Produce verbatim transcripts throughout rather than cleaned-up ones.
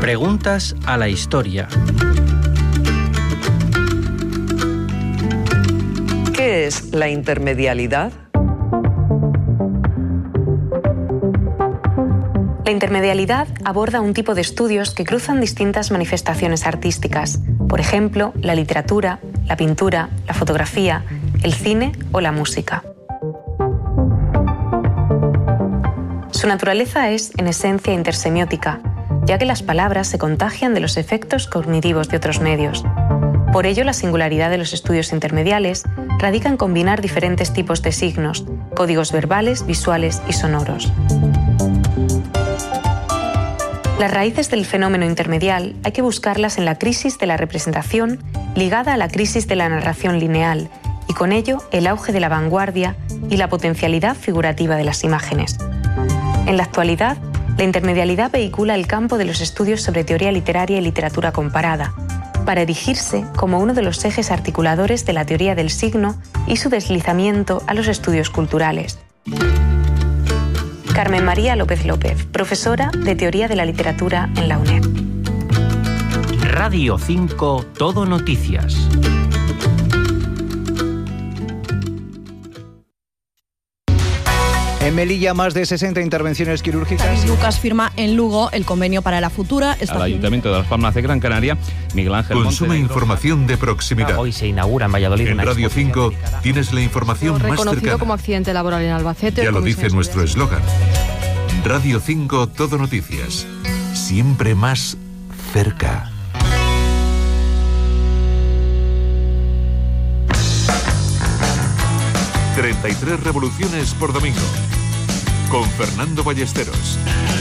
Preguntas a la historia. ¿Qué es la intermedialidad? La intermedialidad aborda un tipo de estudios que cruzan distintas manifestaciones artísticas, por ejemplo, la literatura, la pintura, la fotografía, el cine o la música. Su naturaleza es, en esencia, intersemiótica, ya que las palabras se contagian de los efectos cognitivos de otros medios. Por ello, la singularidad de los estudios intermediales radica en combinar diferentes tipos de signos, códigos verbales, visuales y sonoros. Las raíces del fenómeno intermedial hay que buscarlas en la crisis de la representación ligada a la crisis de la narración lineal y con ello el auge de la vanguardia y la potencialidad figurativa de las imágenes. En la actualidad, la intermedialidad vehicula el campo de los estudios sobre teoría literaria y literatura comparada, para erigirse como uno de los ejes articuladores de la teoría del signo y su deslizamiento a los estudios culturales. Carmen María López López, profesora de Teoría de la Literatura en la UNED. Radio cinco Todo Noticias. En Melilla, más de sesenta intervenciones quirúrgicas. Lucas firma en Lugo el convenio para la futura estación. Al Ayuntamiento de Las Palmas de Gran Canaria, Miguel Ángel Consume Montenegro. Información de proximidad. Hoy se inaugura en Valladolid. En Radio cinco tienes la información más Reconocido cercana. como accidente laboral en Albacete. Ya lo dice nuestro eslogan. Radio cinco Todo Noticias. Siempre más cerca. treinta y tres revoluciones por domingo. Con Fernando Ballesteros.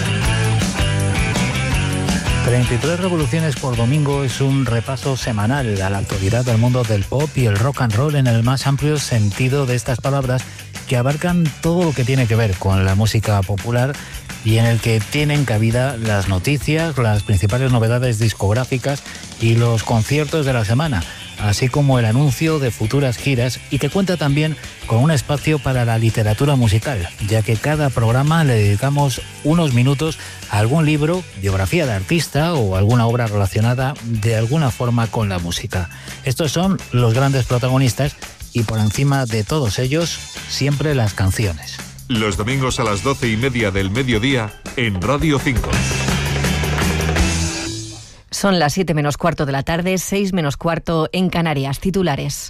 treinta y tres revoluciones por domingo es un repaso semanal a la actualidad del mundo del pop y el rock and roll en el más amplio sentido de estas palabras, que abarcan todo lo que tiene que ver con la música popular y en el que tienen cabida las noticias, las principales novedades discográficas y los conciertos de la semana, así como el anuncio de futuras giras, y que cuenta también con un espacio para la literatura musical, ya que cada programa le dedicamos unos minutos a algún libro, biografía de artista o alguna obra relacionada de alguna forma con la música. Estos son los grandes protagonistas y por encima de todos ellos, siempre las canciones. Los domingos a las doce y media del mediodía en Radio cinco. Son las siete menos cuarto de la tarde, seis menos cuarto en Canarias. Titulares.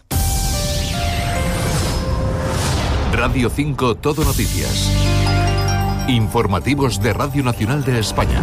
Radio cinco Todo Noticias. Informativos de Radio Nacional de España.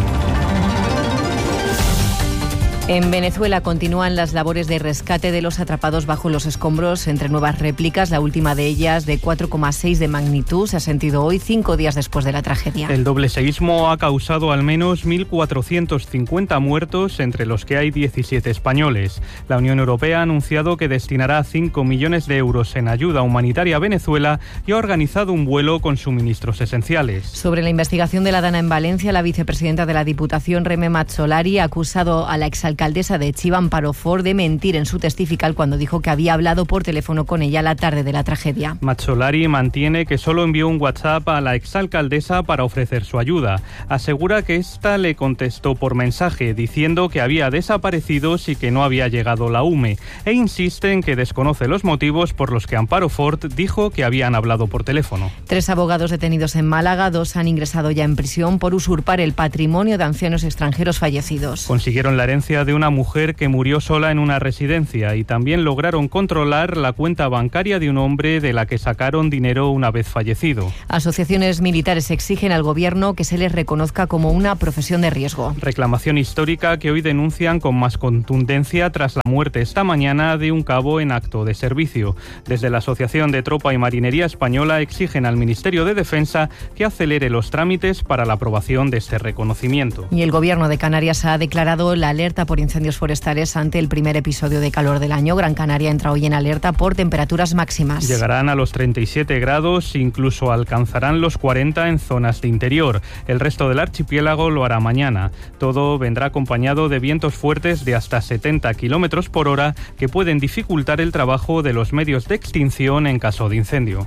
En Venezuela continúan las labores de rescate de los atrapados bajo los escombros entre nuevas réplicas. La última de ellas, de cuatro coma seis de magnitud, se ha sentido hoy, cinco días después de la tragedia. El doble seísmo ha causado al menos mil cuatrocientos cincuenta muertos, entre los que hay diecisiete españoles. La Unión Europea ha anunciado que destinará cinco millones de euros en ayuda humanitaria a Venezuela y ha organizado un vuelo con suministros esenciales. Sobre la investigación de la Dana en Valencia, la vicepresidenta de la Diputación, Reme Mazzolari, ha acusado a la exalcaldesa de Chiva, Amparo Fort, de mentir en su testifical cuando dijo que había hablado por teléfono con ella la tarde de la tragedia. Mazzolari mantiene que solo envió un WhatsApp a la exalcaldesa para ofrecer su ayuda. Asegura que ésta le contestó por mensaje diciendo que había desaparecido y que no había llegado la U M E, e insiste en que desconoce los motivos por los que Amparo Fort dijo que habían hablado por teléfono. Tres abogados detenidos en Málaga, dos han ingresado ya en prisión por usurpar el patrimonio de ancianos extranjeros fallecidos. Consiguieron la herencia de una mujer que murió sola en una residencia y también lograron controlar la cuenta bancaria de un hombre de la que sacaron dinero una vez fallecido. Asociaciones militares exigen al gobierno que se les reconozca como una profesión de riesgo. Reclamación histórica que hoy denuncian con más contundencia tras la muerte esta mañana de un cabo en acto de servicio. Desde la Asociación de Tropa y Marinería Española exigen al Ministerio de Defensa que acelere los trámites para la aprobación de este reconocimiento. Y el gobierno de Canarias ha declarado la alerta por incendios forestales ante el primer episodio de calor del año. Gran Canaria entra hoy en alerta por temperaturas máximas. Llegarán a los treinta y siete grados, incluso alcanzarán los cuarenta en zonas de interior. El resto del archipiélago lo hará mañana. Todo vendrá acompañado de vientos fuertes de hasta setenta kilómetros por hora que pueden dificultar el trabajo de los medios de extinción en caso de incendio.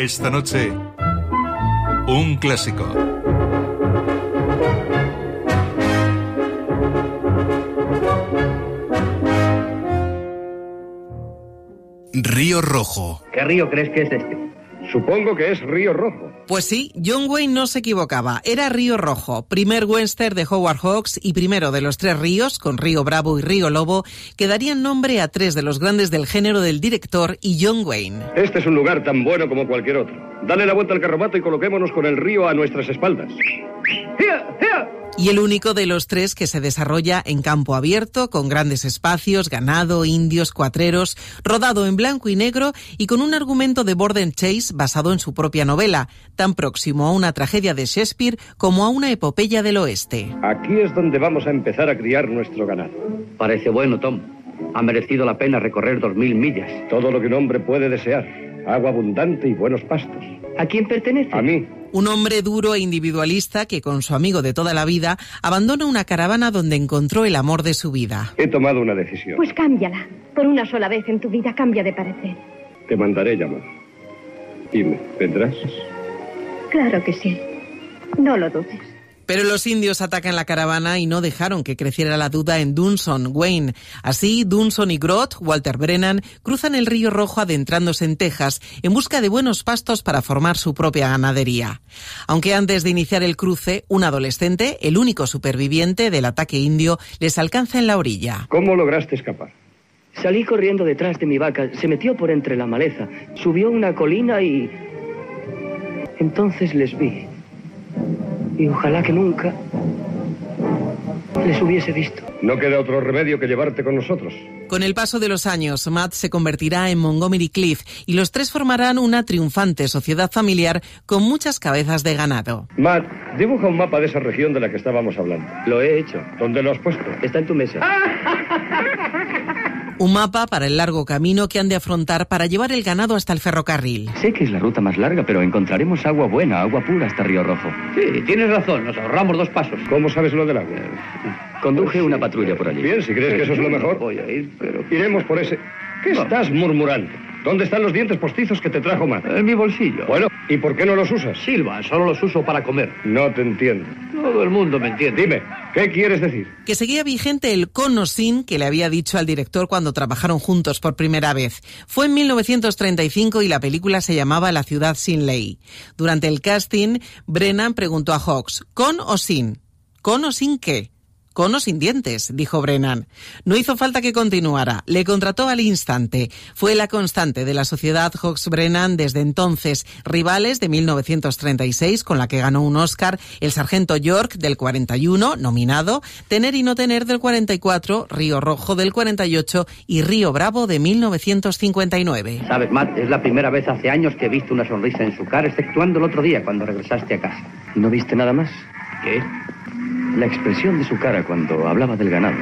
Esta noche, un clásico. Río Rojo. ¿Qué río crees que es este? Supongo que es Río Rojo. Pues sí, John Wayne no se equivocaba. Era Río Rojo, primer western de Howard Hawks y primero de los tres ríos, con Río Bravo y Río Lobo, que darían nombre a tres de los grandes del género del director y John Wayne. Este es un lugar tan bueno como cualquier otro. Dale la vuelta al carromato y coloquémonos con el río a nuestras espaldas. ¡Hia, hia! Y el único de los tres que se desarrolla en campo abierto, con grandes espacios, ganado, indios, cuatreros, rodado en blanco y negro y con un argumento de Borden Chase basado en su propia novela, tan próximo a una tragedia de Shakespeare como a una epopeya del oeste. Aquí es donde vamos a empezar a criar nuestro ganado. Parece bueno, Tom. Ha merecido la pena recorrer dos mil millas. Todo lo que un hombre puede desear. Agua abundante y buenos pastos. ¿A quién pertenece? A mí. Un hombre duro e individualista que, con su amigo de toda la vida, abandona una caravana donde encontró el amor de su vida. He tomado una decisión. Pues cámbiala. Por una sola vez en tu vida cambia de parecer. Te mandaré llamar. Dime, ¿vendrás? Claro que sí. No lo dudes. Pero los indios atacan la caravana y no dejaron que creciera la duda en Dunson, Wayne. Así, Dunson y Groth, Walter Brennan, cruzan el Río Rojo adentrándose en Texas en busca de buenos pastos para formar su propia ganadería. Aunque antes de iniciar el cruce, un adolescente, el único superviviente del ataque indio, les alcanza en la orilla. ¿Cómo lograste escapar? Salí corriendo detrás de mi vaca, se metió por entre la maleza, subió una colina y... entonces les vi. Y ojalá que nunca les hubiese visto. No queda otro remedio que llevarte con nosotros. Con el paso de los años, Matt se convertirá en Montgomery Cliff y los tres formarán una triunfante sociedad familiar con muchas cabezas de ganado. Matt, dibuja un mapa de esa región de la que estábamos hablando. Lo he hecho. ¿Dónde lo has puesto? Está en tu mesa. Un mapa para el largo camino que han de afrontar para llevar el ganado hasta el ferrocarril. Sé que es la ruta más larga, pero encontraremos agua buena, agua pura hasta Río Rojo. Sí, tienes razón, nos ahorramos dos pasos. ¿Cómo sabes lo del agua? Conduje una patrulla por allí. Bien, si crees que eso es lo mejor, voy a ir, pero... iremos por ese... ¿Qué no. estás murmurando? ¿Dónde están los dientes postizos que te trajo Matt? En mi bolsillo. Bueno, ¿y por qué no los usas? Silva, solo los uso para comer. No te entiendo. Todo el mundo me entiende. Dime, ¿qué quieres decir? Que seguía vigente el cono-sin que le había dicho al director cuando trabajaron juntos por primera vez. Fue en mil novecientos treinta y cinco y la película se llamaba La ciudad sin ley. Durante el casting, Brennan preguntó a Hawks, ¿con o sin? ¿Con o sin qué? Con o sin dientes, dijo Brennan. No hizo falta que continuara, le contrató al instante. Fue la constante de la sociedad Hawks-Brennan desde entonces. Rivales de mil novecientos treinta y seis, con la que ganó un Oscar, El sargento York del cuarenta y uno, nominado, Tener y no tener del cuarenta y cuatro, Río Rojo del cuarenta y ocho y Río Bravo de mil novecientos cincuenta y nueve. Sabes, Matt, es la primera vez hace años que he visto una sonrisa en su cara, exceptuando el otro día cuando regresaste a casa. ¿No viste nada más? ¿Qué? La expresión de su cara cuando hablaba del ganado.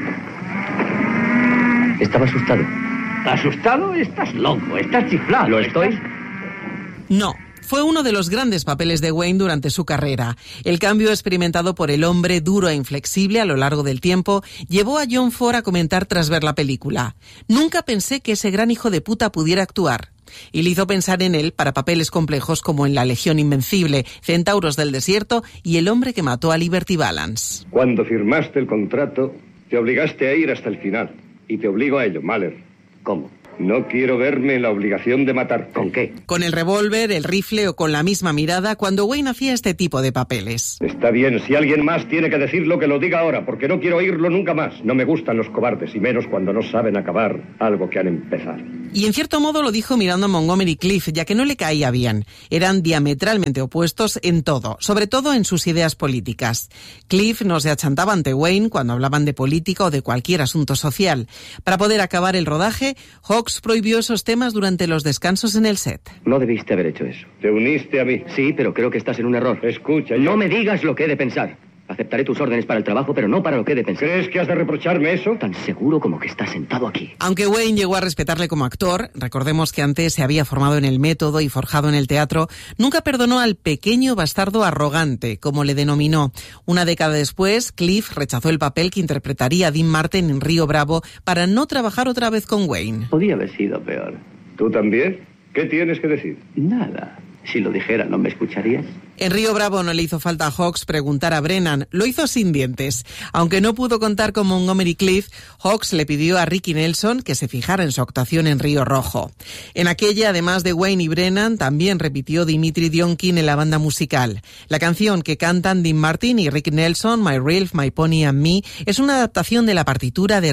Estaba asustado. ¿Asustado? Estás loco, estás chiflado. ¿Lo estoy? No. Fue uno de los grandes papeles de Wayne durante su carrera. El cambio experimentado por el hombre duro e inflexible a lo largo del tiempo llevó a John Ford a comentar tras ver la película: nunca pensé que ese gran hijo de puta pudiera actuar. Y le hizo pensar en él para papeles complejos como en La Legión Invencible, Centauros del Desierto y El hombre que mató a Liberty Balance. Cuando firmaste el contrato, te obligaste a ir hasta el final. Y te obligo a ello, Mahler. ¿Cómo? No quiero verme en la obligación de matar. ¿Con qué? Con el revólver, el rifle o con la misma mirada cuando Wayne hacía este tipo de papeles. Está bien, si alguien más tiene que decirlo, que lo diga ahora, porque no quiero oírlo nunca más. No me gustan los cobardes, y menos cuando no saben acabar algo que han empezado. Y en cierto modo lo dijo mirando a Montgomery Cliff, ya que no le caía bien. Eran diametralmente opuestos en todo, sobre todo en sus ideas políticas. Cliff no se achantaba ante Wayne cuando hablaban de política o de cualquier asunto social. Para poder acabar el rodaje, Hawks prohibió esos temas durante los descansos en el set. No debiste haber hecho eso. Te uniste a mí. Sí, pero creo que estás en un error. Escucha, yo... No me digas lo que he de pensar. Aceptaré tus órdenes para el trabajo, pero no para lo que he de pensar. ¿Crees que has de reprocharme eso? Tan seguro como que estás sentado aquí. Aunque Wayne llegó a respetarle como actor, recordemos que antes se había formado en el método y forjado en el teatro, nunca perdonó al pequeño bastardo arrogante, como le denominó. Una década después, Cliff rechazó el papel que interpretaría a Dean Martin en Río Bravo para no trabajar otra vez con Wayne. Podía haber sido peor. ¿Tú también? ¿Qué tienes que decir? Nada. Si lo dijera, ¿no me escucharías? En Río Bravo no le hizo falta a Hawkes preguntar a Brennan, lo hizo sin dientes. Aunque no pudo contar con Montgomery Clift, Hawkes le pidió a Ricky Nelson que se fijara en su actuación en Río Rojo. En aquella, además de Wayne y Brennan, también repitió Dimitri Dionkin en la banda musical. La canción que cantan Dean Martin y Rick Nelson, My Ralph, My Pony and Me, es una adaptación de la partitura de